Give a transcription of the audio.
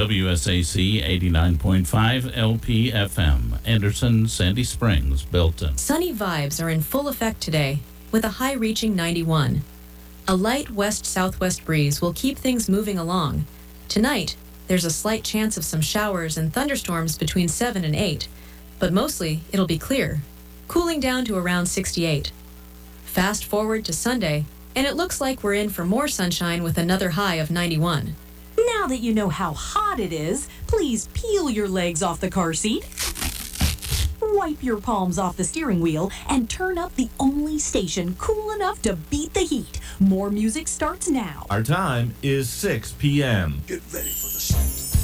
WSAC 89.5 LPFM, Anderson, Sandy Springs, Belton. Sunny vibes are in full effect today, with a high reaching 91. A light west-southwest breeze will keep things moving along. Tonight, there's a slight chance of some showers and thunderstorms between 7 and 8, but mostly it'll be clear, cooling down to around 68. Fast forward to Sunday, and it looks like we're in for more sunshine with another high of 91. Now that you know how hot it is, please peel your legs off the car seat, wipe your palms off the steering wheel, and turn up the only station cool enough to beat the heat. More music starts now. Our time is 6 p.m. Get ready for the